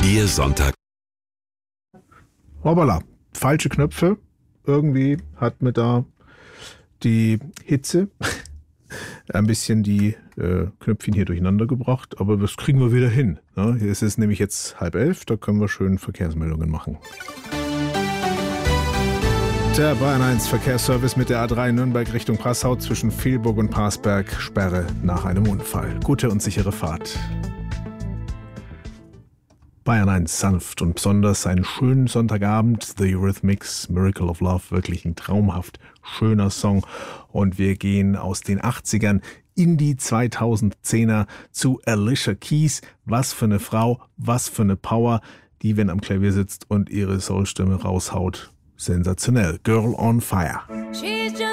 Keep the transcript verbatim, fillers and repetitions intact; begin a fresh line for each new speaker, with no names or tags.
Ihr Sonntag.
Hoppala, falsche Knöpfe. Irgendwie hat mir da die Hitze ein bisschen die äh, Knöpfchen hier durcheinander gebracht, aber das kriegen wir wieder hin. Ne? Es ist nämlich jetzt halb elf, da können wir schön Verkehrsmeldungen machen. Der Bayern eins Verkehrsservice mit der A drei Nürnberg Richtung Passau zwischen Vilburg und Parsberg, Sperre nach einem Unfall. Gute und sichere Fahrt. Bayern eins sanft und besonders einen schönen Sonntagabend. The Eurythmics, Miracle of Love, wirklich ein traumhaft schöner Song. Und wir gehen aus den achtzigern in die zweitausendzehner zu Alicia Keys. Was für eine Frau, was für eine Power, die, wenn am Klavier sitzt und ihre Soulstimme raushaut. Sensationell. Girl on Fire.
She's just